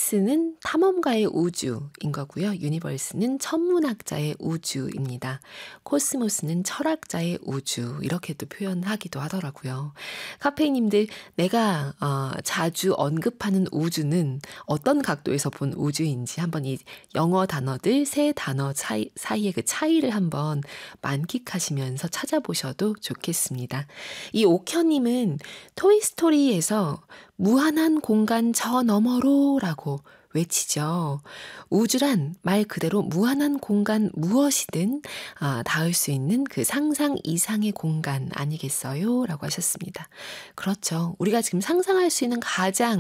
스페이스는 탐험가의 우주인 거고요. 유니버스는 천문학자의 우주입니다. 코스모스는 철학자의 우주 이렇게 또 표현하기도 하더라고요. 카페이님들 내가 자주 언급하는 우주는 어떤 각도에서 본 우주인지 한번 이 영어 단어들 세 단어 사이의 그 차이를 한번 만끽하시면서 찾아보셔도 좋겠습니다. 이 옥현님은 토이스토리에서 무한한 공간 저 너머로 라고 외치죠. 우주란 말 그대로 무한한 공간 무엇이든 닿을 수 있는 그 상상 이상의 공간 아니겠어요? 라고 하셨습니다. 그렇죠. 우리가 지금 상상할 수 있는 가장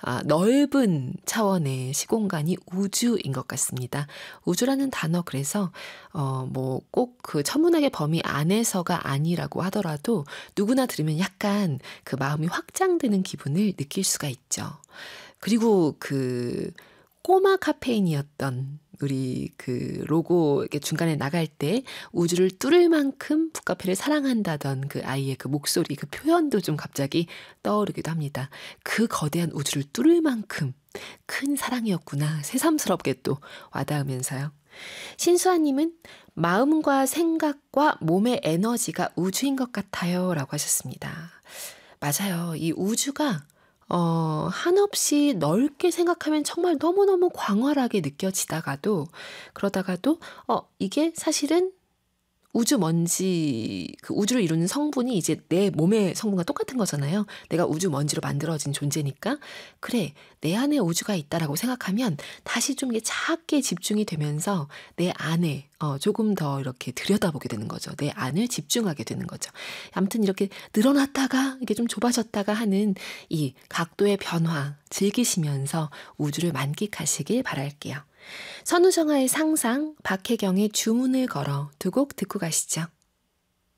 넓은 차원의 시공간이 우주인 것 같습니다. 우주라는 단어 그래서 뭐 꼭 그 천문학의 범위 안에서가 아니라고 하더라도 누구나 들으면 약간 그 마음이 확장되는 기분을 느낄 수가 있죠. 그리고 그 꼬마 카페인이었던 우리 그 로고 이렇게 중간에 나갈 때 우주를 뚫을 만큼 북카페를 사랑한다던 그 아이의 그 목소리 그 표현도 좀 갑자기 떠오르기도 합니다. 그 거대한 우주를 뚫을 만큼 큰 사랑이었구나 새삼스럽게 또 와닿으면서요. 신수아님은 마음과 생각과 몸의 에너지가 우주인 것 같아요 라고 하셨습니다. 맞아요. 이 우주가 한없이 넓게 생각하면 정말 너무너무 광활하게 느껴지다가도 그러다가도 이게 사실은 우주 먼지, 그 우주를 이루는 성분이 이제 내 몸의 성분과 똑같은 거잖아요. 내가 우주 먼지로 만들어진 존재니까 그래 내 안에 우주가 있다라고 생각하면 다시 좀 이게 작게 집중이 되면서 내 안에 조금 더 이렇게 들여다보게 되는 거죠. 내 안을 집중하게 되는 거죠. 아무튼 이렇게 늘어났다가 이게 좀 좁아졌다가 하는 이 각도의 변화 즐기시면서 우주를 만끽하시길 바랄게요. 선우정아의 상상, 박혜경의 주문을 걸어 두 곡 듣고 가시죠.